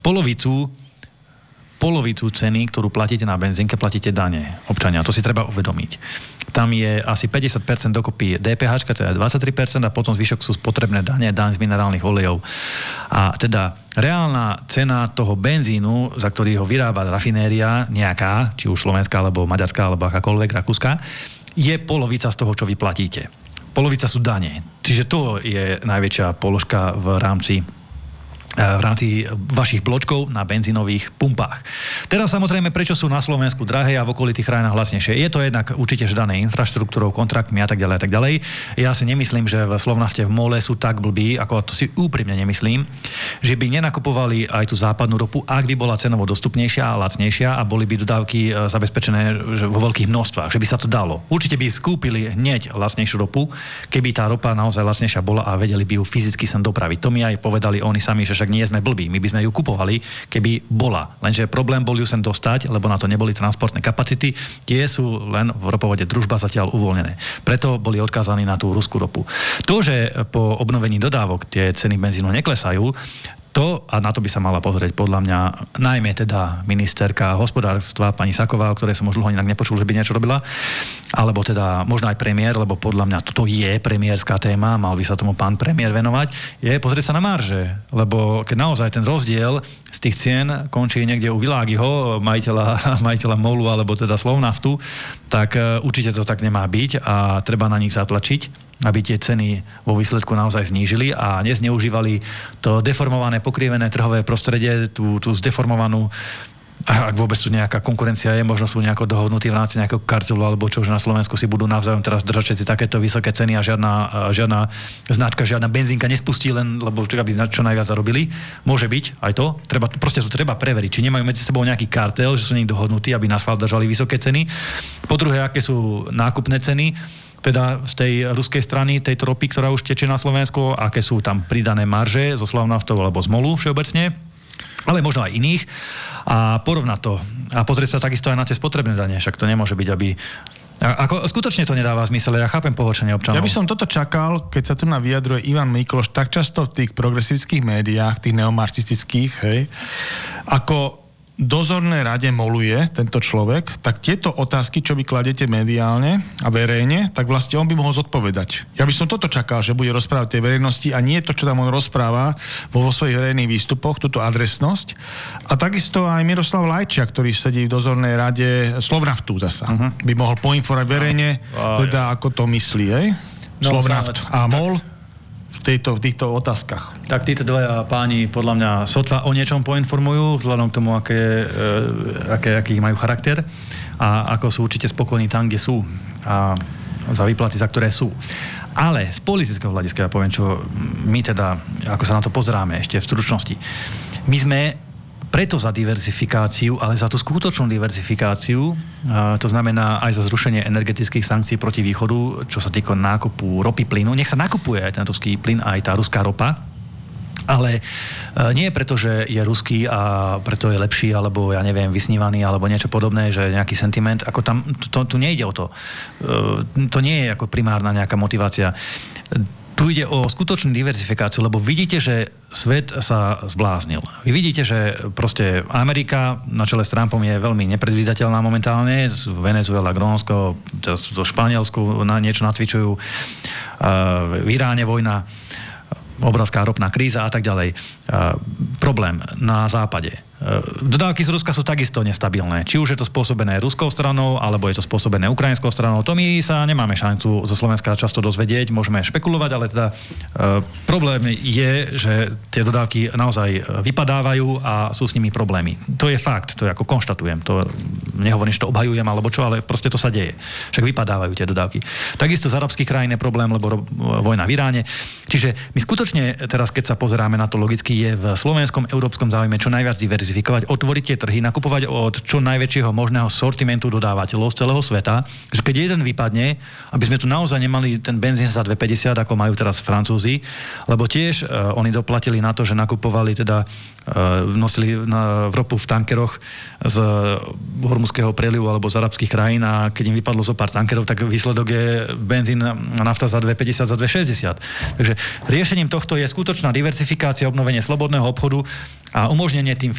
polovicu ceny, ktorú platíte na benzínke, platíte dane občania. To si treba uvedomiť. Tam je asi 50% dokopy DPH, to je 23% a potom zvyšok sú spotrebné dane, daň z minerálnych olejov. A teda reálna cena toho benzínu, za ktorý ho vyrába rafinéria nejaká, či už slovenská, alebo maďarská, alebo akákoľvek rakúska, je polovica z toho, čo vy platíte. Polovica sú dane. Čiže to je najväčšia položka v rámci vašich bločkov na benzínových pumpách. Teraz samozrejme, prečo sú na Slovensku drahé a v okolitých krajinách lacnejšie? Je to jednak určite dané infraštruktúrou, kontraktmi a tak ďalej a tak ďalej. Ja si nemyslím, že v Slovnafte v MOLe sú tak blbí, ako to si úprimne nemyslím, že by nenakupovali aj tú západnú ropu, ak by bola cenovo dostupnejšia a lacnejšia a boli by dodávky zabezpečené vo veľkých množstvách, že by sa to dalo. Určite by skúpili hneď lacnejšiu ropu, keby tá ropa naozaj lacnejšia bola a vedeli by ju fyzicky sem dopraviť. To mi aj povedali oni sami, že však nie sme blbí, my by sme ju kupovali, keby bola. Lenže problém bol ju sem dostať, lebo na to neboli transportné kapacity, tie sú len v ropovode Družba zatiaľ uvoľnené. Preto boli odkázaní na tú ruskú ropu. To, že po obnovení dodávok tie ceny benzínu neklesajú, to, a na to by sa mala pozrieť podľa mňa najmä teda ministerka hospodárstva pani Saková, o ktorej som už dlho inak nepočul, že by niečo robila, alebo teda možno aj premiér, lebo podľa mňa toto je premiérska téma, mal by sa tomu pán premiér venovať, je pozrieť sa na marže, lebo keď naozaj ten rozdiel z tých cien končí niekde u Világiho, majiteľa MOLu alebo teda Slovnaftu, tak určite to tak nemá byť a treba na nich zatlačiť, aby tie ceny vo výsledku naozaj znížili a nezneužívali to deformované, pokrivené trhové prostredie, tú zdeformovanú, ak vôbec tu nejaká konkurencia je, možno sú nejako dohodnutí v rámci nejakého kartelu, alebo čo, že na Slovensku si budú navzájom teraz držať všetci takéto vysoké ceny a žiadna značka, žiadna benzínka nespustí len, lebo aby čo najviac zarobili. Môže byť aj to. Proste to treba preveriť, či nemajú medzi sebou nejaký kartel, že sú niekto dohodnutí, aby na schvál držali vysoké ceny. Po druhé, aké sú nákupné ceny, teda z tej ruskej strany, tejto ropy, ktorá už tečie na Slovensku, aké sú tam pridané marže zo Slovnaftou alebo z MOLu všeobecne, ale možno aj iných a porovnať to. A pozrieť sa takisto aj na tie spotrebné dane, však to nemôže byť, aby... Ako, skutočne to nedáva zmysel, ja chápem pohoršenie občanov. Ja by som toto čakal, keď sa tu vyjadruje Ivan Mikloš tak často v tých progresívskych médiách, tých neomarxistických, hej, ako dozornej rade moluje tento človek, tak tieto otázky, čo vy kladete mediálne a verejne, tak vlastne on by mohol zodpovedať. Ja by som toto čakal, že bude rozprávať tej verejnosti a nie to, čo tam on rozpráva vo svojich verejných výstupoch, túto adresnosť. A takisto aj Miroslav Lajčák, ktorý sedí v dozornej rade Slovnaftu zasa, by mohol poinformovať verejne, teda ako to myslí, Slovnaft a MOL v týchto otázkach. Tak títo dvaja páni podľa mňa sotva o niečom poinformujú, vzhľadom k tomu, aký majú charakter a ako sú určite spokojní tam, kde sú a za výplaty, za ktoré sú. Ale z politického hľadiska ja poviem, čo my teda, ako sa na to pozeráme ešte v stručnosti. My sme preto za diverzifikáciu, ale za tú skutočnú diverzifikáciu, to znamená aj za zrušenie energetických sankcií proti východu, čo sa týka nákupu ropy, plynu. Nech sa nakupuje aj ten ruský plyn, aj tá ruská ropa, ale nie preto, že je ruský a preto je lepší, alebo ja neviem, vysnívaný, alebo niečo podobné, že nejaký sentiment, ako tam, tu nejde o to. To nie je ako primárna nejaká motivácia. Tu ide o skutočnú diverzifikáciu, lebo vidíte, že svet sa zbláznil. Vy vidíte, že proste Amerika na čele s Trumpom je veľmi nepredvídateľná momentálne. Venezuela, Grónsko, zo Španielsku na niečo nacvičujú. V Iráne vojna, obrovská ropná kríza a tak ďalej. Problém na západe. Dodávky z Ruska sú takisto nestabilné. Či už je to spôsobené ruskou stranou, alebo je to spôsobené ukrajinskou stranou. To my sa nemáme šancu zo Slovenska často dozvedieť, môžeme špekulovať, ale teda problém je, že tie dodávky naozaj vypadávajú a sú s nimi problémy. To je fakt, to ako konštatujem. To nehovorím, že to obhajujem alebo čo, ale proste to sa deje. Však vypadávajú tie dodávky. Takisto z arabských krajín je problém, lebo vojna v Iráne. Čiže my skutočne teraz, keď sa pozeráme na to logicky, je v slovenskom európskom záujme čo najviac diverzifikovať diverzifikovať, otvoriť tie trhy, nakupovať od čo najväčšieho možného sortimentu dodávateľov z celého sveta, že keď jeden vypadne, aby sme tu naozaj nemali ten benzín za 2,50, ako majú teraz Francúzi, lebo tiež oni doplatili na to, že nakupovali teda nosili ropu v tankeroch z Hormuzského prielivu alebo z arabských krajín a keď im vypadlo zo pár tankerov, tak výsledok je benzín a nafta za 2,50, za 2,60. Takže riešením tohto je skutočná diversifikácia, obnovenie slobodného obchodu a umožnenie tým